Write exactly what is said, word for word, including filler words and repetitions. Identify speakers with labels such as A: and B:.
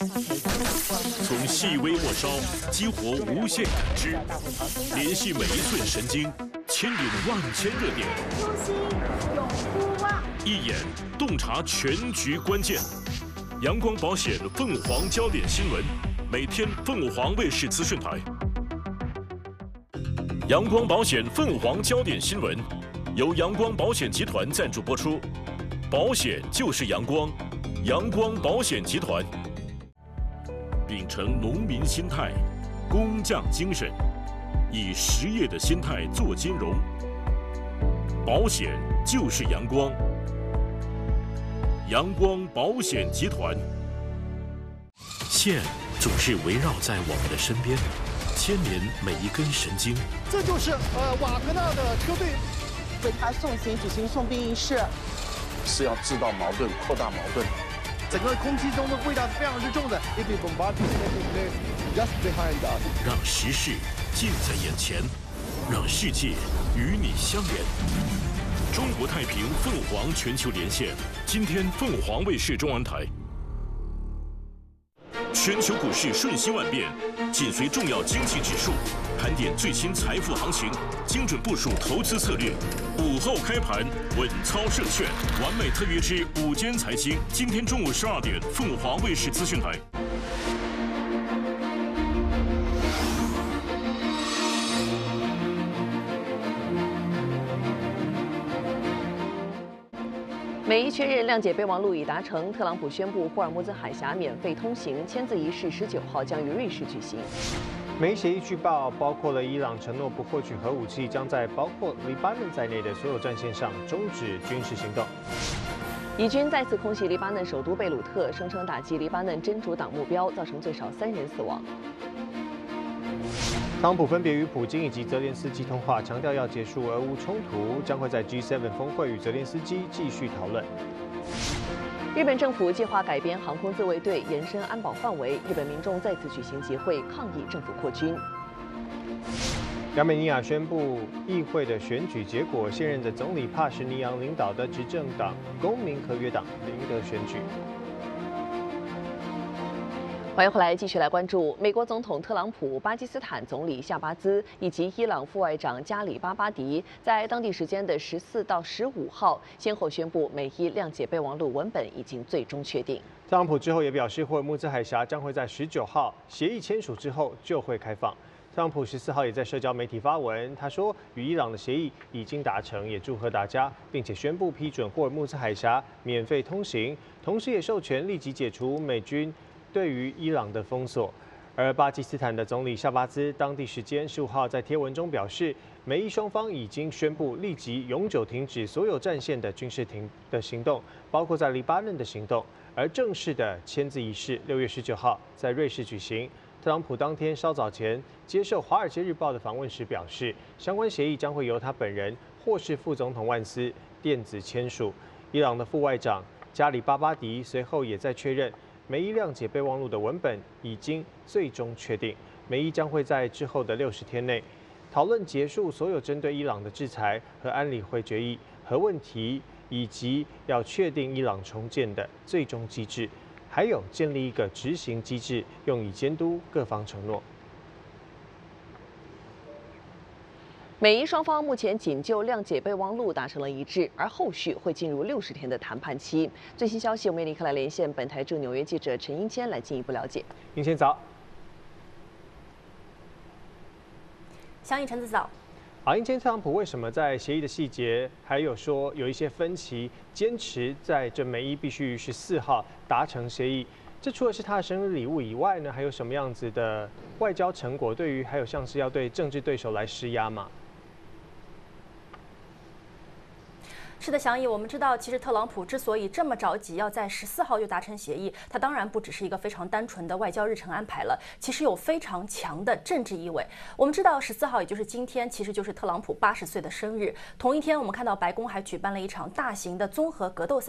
A: 从细微末梢激活无限感知，联系每一寸神经，牵引万千热点。
B: 初心永不忘。
A: 一眼洞察全局关键。阳光保险凤凰焦点新闻，每天凤凰卫视资讯台。阳光保险凤凰焦点新闻，由阳光保险集团赞助播出。保险就是阳光，阳光保险集团。秉承农民心态，工匠精神，以实业的心态做金融。保险就是阳光，阳光保险集团。线总是围绕在我们的身边，牵连每一根神经。
C: 这就是呃瓦格纳的车队
B: 为他送行举行送殡仪式，
D: 是要制造矛盾，扩大矛盾。
C: 整个空气中的味道是非常之重的。If you bombardment taking place just behind us，
A: 让时事近在眼前，让世界与你相连。中国太平凤凰全球连线，今天凤凰卫视中文台。全球股市瞬息万变，紧随重要经济指数，盘点最新财富行情，精准部署投资策略。午后开盘，稳操胜券，完美特约之午间财经，今天中午十二点，凤凰卫视资讯台。
E: 美伊确认谅解备忘录已达成，特朗普宣布霍尔木兹海峡免费通行，签字仪式十九号将于瑞士举行。
F: 美伊协议据报包括了伊朗承诺不获取核武器，将在包括黎巴嫩在内的所有战线上终止军事行动。
E: 以军再次空袭黎巴嫩首都贝鲁特，声称打击黎巴嫩真主党目标，造成最少三人死亡。
F: 特朗普分别与普京以及泽连斯基通话，强调要结束俄乌冲突，将会在 G 七 峰会与泽连斯基继续讨论。
E: 日本政府计划改编航空自卫队，延伸安保范围。日本民众再次举行集会，抗议政府扩军。
F: 亚美尼亚宣布议会的选举结果，现任的总理帕什尼扬领导的执政党公民合约党赢得选举。
E: 欢迎回来，继续来关注美国总统特朗普、巴基斯坦总理夏巴兹以及伊朗副外长加里巴巴迪，在当地时间的十四到十五号，先后宣布美伊谅解备忘录文本已经最终确定。
F: 特朗普之后也表示，霍尔木兹海峡将会在十九号协议签署之后就会开放。特朗普十四号也在社交媒体发文，他说与伊朗的协议已经达成，也祝贺大家，并且宣布批准霍尔木兹海峡免费通行，同时也授权立即解除美军对于伊朗的封锁。而巴基斯坦的总理夏巴兹当地时间十五号在贴文中表示，美伊双方已经宣布立即永久停止所有战线的军事停的行动，包括在黎巴嫩的行动。而正式的签字仪式六月十九号在瑞士举行。特朗普当天稍早前接受《华尔街日报》的访问时表示，相关协议将会由他本人或是副总统万斯电子签署。伊朗的副外长加里巴巴迪随后也在确认，美伊谅解备忘录的文本已经最终确定，美伊将会在之后的六十天内讨论结束所有针对伊朗的制裁和安理会决议核问题，以及要确定伊朗重建的最终机制。还有建立一个执行机制，用以监督各方承诺。
E: 美伊双方目前仅就谅解备忘录达成了一致，而后续会进入六十天的谈判期。最新消息，我们立刻来连线本台驻纽约记者陈英谦来进一步了解。
F: 英谦早，
G: 相应陈子早。
F: 好，英谦，特朗普为什么在协议的细节，还有说有一些分歧，坚持在这美伊必须十四号达成协议？这除了是他的生日礼物以外呢，还有什么样子的外交成果？对于还有像是要对政治对手来施压吗？
G: 是的，祥义，我们知道，其实特朗普之所以这么着急要在十四号就达成协议，他当然不只是一个非常单纯的外交日程安排了，其实有非常强的政治意味。我们知道十四号，也就是今天，其实就是特朗普八十岁的生日。同一天，我们看到白宫还举办了一场大型的综合格斗赛。